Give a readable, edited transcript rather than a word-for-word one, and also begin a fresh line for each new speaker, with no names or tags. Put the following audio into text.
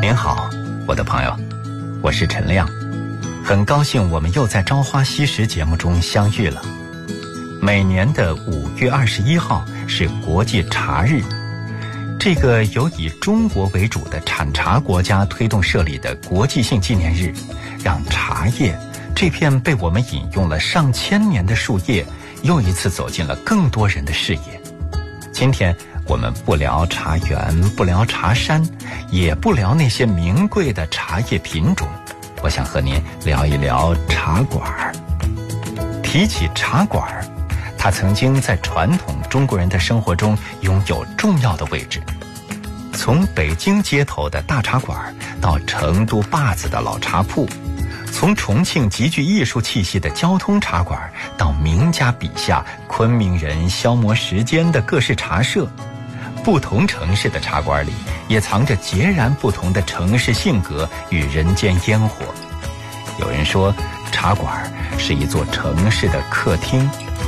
您好，我的朋友，我是陈亮，很高兴我们又在《朝花夕拾》节目中相遇了。每年的5月21号是国际茶日，这个由以中国为主的产茶国家推动设立的国际性纪念日，让茶叶这片被我们饮用了上千年的树叶，又一次走进了更多人的视野。今天我们不聊茶园，不聊茶山，也不聊那些名贵的茶叶品种，我想和您聊一聊茶馆。提起茶馆，它曾经在传统中国人的生活中拥有重要的位置。从北京街头的大茶馆到成都坝子的老茶铺，从重庆极具艺术气息的交通茶馆到名家笔下昆明人消磨时间的各式茶社，不同城市的茶馆里也藏着截然不同的城市性格与人间烟火。有人说，茶馆是一座城市的客厅，